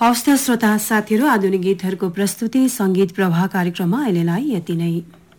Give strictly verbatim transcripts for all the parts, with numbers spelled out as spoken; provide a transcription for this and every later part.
हवस् त श्रोता साथीहरू, आधुनिक गीतहरूको प्रस्तुति संगीत प्रवाह कार्यक्रममा अहिलेलाई यति नै।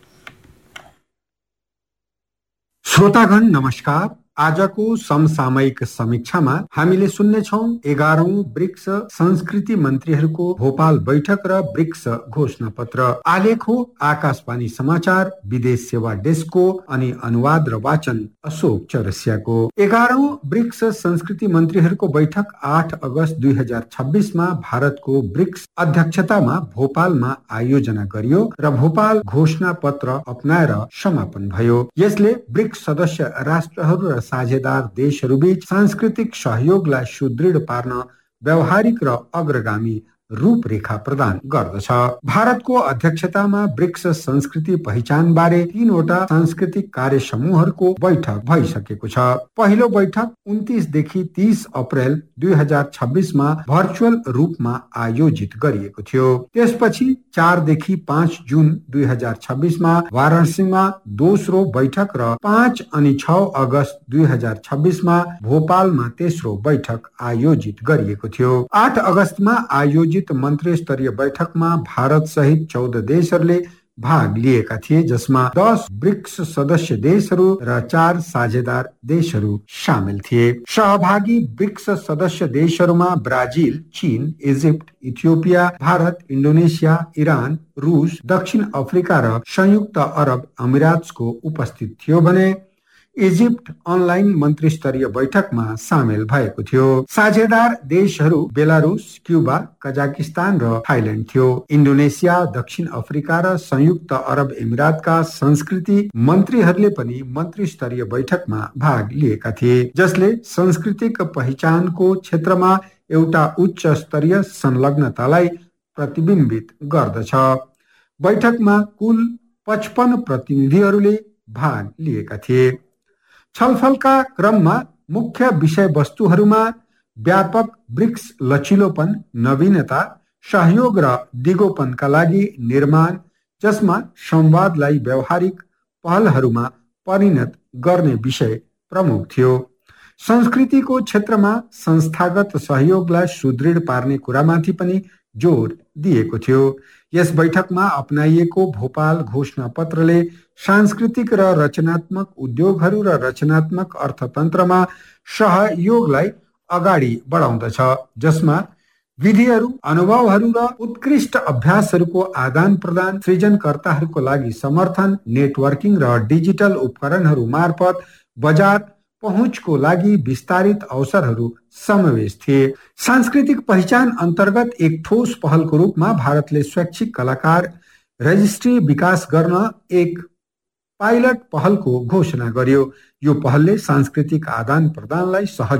श्रोतागण नमस्कार। आजको समसामयिक समीक्षामा हामीले सुन्नेछौँ एघारौं ब्रिक्स संस्कृति मन्त्रीहरूको भोपाल बैठक र ब्रिक्स घोषणा पत्र। आलेख हो आकाशवाणी समाचार विदेश सेवा डेस्कको अनि अनुवाद र वाचन अशोक चौरसियाको। एघारौं ब्रिक्स संस्कृति मन्त्रीहरूको बैठक आठ अगस्त दुई हजार छब्बिसमा भारतको ब्रिक्स अध्यक्षतामा भोपालमा आयोजना गरियो र भोपाल घोषणा पत्र अपनाएर समापन भयो। यसले ब्रिक्स सदस्य राष्ट्रहरू र साझेदार देशहरूबीच सांस्कृतिक सहयोगलाई सुदृढ पार्न व्यावहारिक र अग्रगामी रूपरेखा प्रदान गर्दछ। भारतको अध्यक्षतामा ब्रिक्स संस्कृति पहिचान बारे तीनवटा सांस्कृतिक कार्य समूहहरूको बैठक भइसकेको छ। पहिलो बैठक उन्तीस देखि तीस अप्रेल दुई हजार छब्बिसमा भर्चुअल रूपमा आयोजित गरिएको थियो। त्यसपछि चार देखि पाँच जुन दुई हजार छब्बिसमा वाराणसीमा दोस्रो बैठक र पाँच अनि छ अगस्त दुई हजार छब्बिसमा भोपालमा तेस्रो बैठक आयोजित गरिएको थियो। आठ अगस्तमा आयोजित मन्त्री स्तरीय बैठकमा भारत सहित चौध देशहरूले भाग लिएका थिए, जसमा दस ब्रिक्स सदस्य देशहरू र चार साझेदार देशहरू सामेल थिए। सहभागी ब्रिक्स सदस्य देशहरूमा ब्राजिल, चीन, Egypt, Ethiopia, Bharat, Indonesia, Iran, रूस, दक्षिण अफ्रिका र संयुक्त अरब अमिरात्सको उपस्थित थियो भने इजिप्ट अनलाइन मन्त्री स्तरीय बैठकमा सामेल भएको थियो। साझेदार देशहरू बेलारुस, क्युबा, कजाकिस्तान र थाइल्यान्ड थियो। इन्डोनेसिया, दक्षिण अफ्रिका र संयुक्त अरब अमिरातका संस्कृति मन्त्रीहरूले पनि मन्त्री स्तरीय बैठकमा भाग लिएका थिए, जसले सांस्कृतिक पहिचानको क्षेत्रमा एउटा उच्च स्तरीय संलग्नतालाई प्रतिबिम्बित गर्दछ। बैठकमा कुल पचपन्न प्रतिनिधिहरूले भाग लिएका थिए। छलफलका क्रममा मुख्य विषयवस्तुहरूमा व्यापक ब्रिक्स लचिलोपन, नवीनता, सहयोग र दिगोपनका लागि निर्माण, जसमा संवादलाई व्यावहारिक पहलहरूमा परिणत गर्ने विषय प्रमुख थियो। संस्कृतिको क्षेत्रमा संस्थागत सहयोगलाई सुदृढ पार्ने कुरामाथि पनि जोड दिएको थियो। यस बैठकमा अपनाइएको भोपाल घोषणा पत्रले सांस्कृतिक र रचनात्मक उद्योगहरू र रचनात्मक अर्थतन्त्रमा सहयोगलाई अगाडि बढाउँदछ, जसमा विधिहरू, अनुभवहरू र उत्कृष्ट अभ्यासहरूको आदान प्रदान, सृजनकर्ताहरूको लागि समर्थन, नेटवर्किङ र डिजिटल उपकरणहरू मार्फत बजार पहुँचको लागि विस्तारित अवसरहरू समावेश थिए। सांस्कृतिक पहिचान अन्तर्गत एक ठोस पहलको रूपमा भारतले स्वैच्छिक कलाकार रजिस्ट्री विकास गर्न एक पाइलट पहलको घोषणा गर्यो। यो पहलले सांस्कृतिक आदान प्रदानलाई सहज